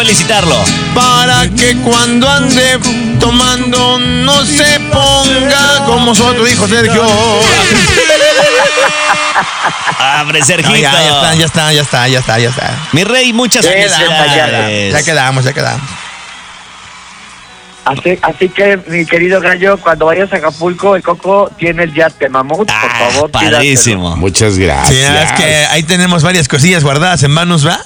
felicitarlo. Para que cuando ande tomando no se ponga como su otro hijo Sergio. Abre, Sergito. No, ya está. Mi rey, muchas felicidades. Ya quedamos. Así que, mi querido Gallo, cuando vayas a Acapulco, el Coco tiene el yate Mamut, por favor. Padrísimo. Muchas gracias. Sí, es que ahí tenemos varias cosillas guardadas en manos, ¿va?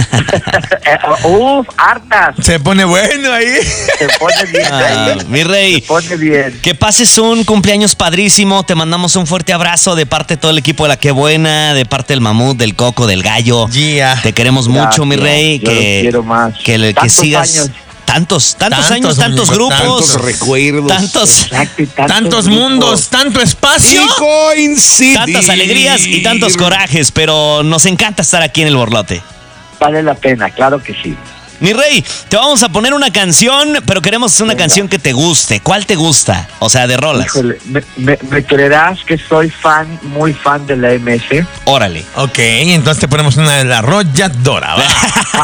Hartas. Se pone bueno ahí. Se pone bien ahí. Mi rey. Se pone bien. Que pases un cumpleaños padrísimo. Te mandamos un fuerte abrazo de parte de todo el equipo de La Qué Buena, de parte del Mamut, del Coco, del Gallo. Yeah. Te queremos mucho, mi rey. Yo los quiero más. Que sigas. Años. Tantos años, tantos grupos, tantos recuerdos, tantos mundos, tanto espacio y coincidir. Tantas alegrías y tantos corajes, pero nos encanta estar aquí en El Borlote. Vale la pena, claro que sí. Mi rey, te vamos a poner una canción, pero queremos una canción que te guste. ¿Cuál te gusta? O sea, de rolas. Híjole, me creerás que soy muy fan de la MS. Órale. Ok, entonces te ponemos una de La Arrolladora, ¿va?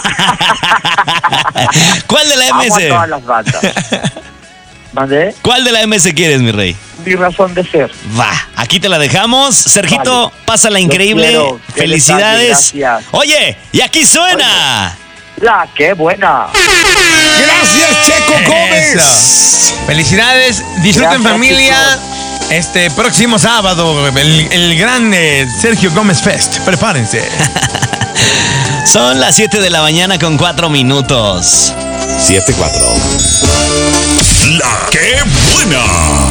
¿Cuál de la Amo a MS? todas las bandas. ¿Mandé? ¿Cuál de la MS quieres, mi rey? Mi razón de ser. Va, aquí te la dejamos. Sergito, Vale. pásala increíble. quiero. Qué Felicidades. detalle, gracias. Oye, y aquí suena. La Qué Buena. Gracias, Checo Gómez. Eso. Felicidades, disfruten, Gracias, familia. Este próximo sábado, el grande Sergio Gómez Fest. Prepárense. Son las 7 de la mañana con 4 minutos. 7-4. La Qué Buena.